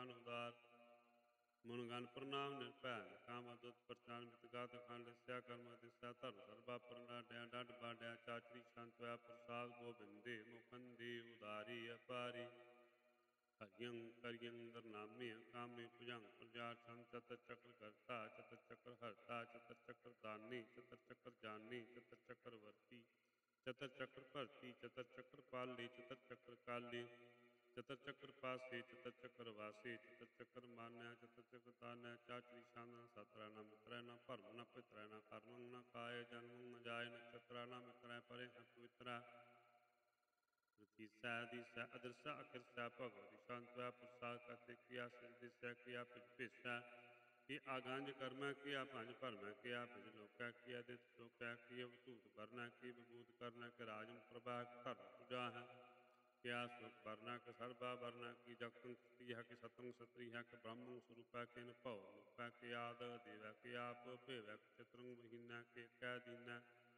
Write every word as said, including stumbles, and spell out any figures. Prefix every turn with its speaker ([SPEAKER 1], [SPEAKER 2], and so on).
[SPEAKER 1] gun ਉਦਾਰ ਮਨ gun ਪ੍ਰਣਾਮ ਨਿਰਭੈ ਕਾਮ ਅਦੁੱਤ ਪ੍ਰਚਾਨ ਮਿਤਗਾਤ ਅਖੰਡ ਸਿਆ ਕਰਮ ਦਿਸਿਆ ਧਰਮ ਸਰਬਾ ਪ੍ਰਣਾਡਿਆ ਡੰਡ ਬਾਡਿਆ ਚਾਚਰੀ ਸ਼ੰਤ ਹੋਇਆ ਪ੍ਰਸਾਦ ਗੋਬਿੰਦੇ ਮੁਕੰਦੀ ਉਦਾਰੀ ਅਪਾਰੀ ਹਰਿਯੰ ਕਰਿਯੰ ਦਰਨਾਮੇ ਕਾਮੇ ਭੁਜੰਗ ਪ੍ਰਜਾ ਸੰਤ ਚਤਰ ਚੱਕਰ ਕਰਤਾ ਚਤਰ ਚੱਕਰ ਹਰਤਾ ਚਤਰ ਚੱਕਰ ਦਾਨੀ ਚਤਰ ਚੱਕਰ ਜਾਨੀ ਚਤਰ ਚੱਕਰ ਵਰਤੀ ਚਤਰ ਚੱਕਰ ਭਰਤੀ ਚਤਰ ਚੱਕਰ ਪਾਲੀ ਚਤਰ ਚੱਕਰ ਕਾਲੀ ਚਤਰ ਚੱਕਰ ਪਾਸੇ ਚਤਰ ਚੱਕਰ ਵਾਸੇ ਚਤਰ ਚੱਕਰ ਮਾਨਿਆ ਚਤਰ ਚੱਕਰ ਤਾਨਿਆ ਚਾਚਰੀ ਸ਼ਾਨਾ ਸਤਰਾ ਨਾ ਮਿਤਰੈ ਨਾ ਭਰਮ ਨਾ ਪਿਤਰੈ ਨਾ ਕਰਮ ਨਾ ਕਾਇ ਜਨਮ ਨ ਜਾਇ ਨਛਤਰਾ ਨਾ ਮਿਤਰੈ ਪਰੇ ਨ ਪਵਿੱਤਰਾ ਰਤੀਸੈ ਦੀਸੈ ਅਦਰਸੈ ਅਕਿਰਸੈ ਭਗਵਤੀ ਸ਼ਾਂਤਵੈ ਪ੍ਰਸਾਦ ਕਰਤੇ ਕੀਆ ਸਿਰ ਦਿਸੈ ਕੀਆ ਪਿਛ ਭੇਸੈ ਕਿ ਆਗੰਜ ਕਰਮੈ ਕੀਆ ਭੰਜ ਭਰਮੈ ਕੀਆ ਭਿਜ ਲੋਕੈ ਕੀਆ ਦਿਤ ਚੋਕੈ ਕੀ ਅਵਧੂਤ ਕਰਨੈ ਕੀ ਵਿਭੂਤ ਕਰਨੈ ਕਿ ਰਾਜਨ ਪ੍ਰਭਾ ਧਰਮ ਪੂਜਾ ਹੈ ਕਿਆ ਸੁਖ ਵਰਨਾ ਕਿ ਸਰਬਾ ਵਰਨਾ ਕੀ ਜਗਤੰ ਸਤੀ ਹੈ ਕਿ ਸਤੰ ਸਤਰੀ ਹੈ ਕਿ ਬ੍ਰਹਮੰ ਸਰੂਪੈ ਕਿਨ ਭਉ ਲੋਕੈ ਕਿ ਆਦ ਦੇਵੈ ਕਿ ਆਪ ਭੇਵੈ ਕਿ ਚਤੁਰੰਗ ਮਹੀਨੈ ਕਿ ਕਹਿ ਦੀਨੈ